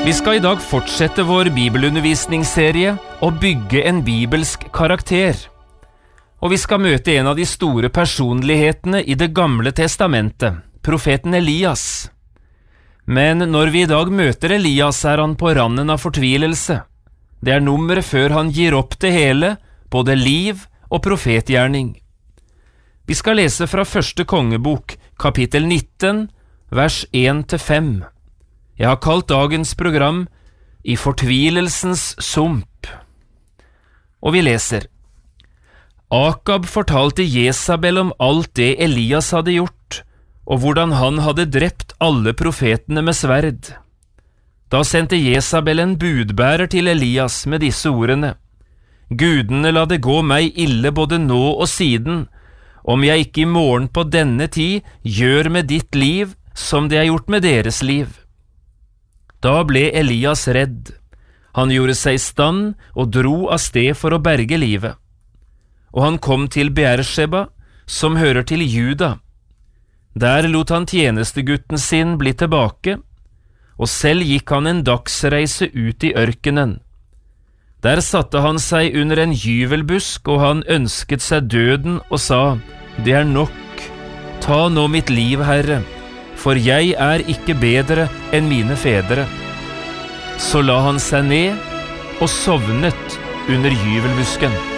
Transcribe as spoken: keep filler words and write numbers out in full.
Vi skal i dag fortsette vår bibelundervisningsserie og bygge en bibelsk karakter. Og vi skal møte en av de store personlighetene i det gamle testamentet, profeten Elias. Men når vi i dag møter Elias, er han på randen av fortvilelse. Det er nummeret før han gir opp det hele, både liv og profetgjerning. Vi skal lese fra første kongebok, kapittel nitten, vers én til fem. Jeg har kalt dagens program «I fortvilelsens sump». Og vi leser: Akab fortalte Jesabel om alt det Elias hadde gjort, og hvordan han hadde drept alle profetene med sverd. Da sendte Jesabel en budbærer til Elias med disse ordene: Gudene la det gå meg ille både nå og siden, om jeg ikke i morgen på denne tid gjør med ditt liv som det er gjort med deres liv. Da ble Elias redd. Han gjorde seg i stand og dro av sted for å berge livet. Og han kom til Beersheba, som hører til Juda. Der lot han tjenestegutten sin bli tilbake, og selv gikk han en dagsreise ut i ørkenen. Der satte han seg under en gyvelbusk, og han ønsket seg døden og sa: Det er nok, ta nå mitt liv, Herre, for jeg er ikke bedre enn mine fedre. Så la han seg ned og sovnet under gyvelbusken.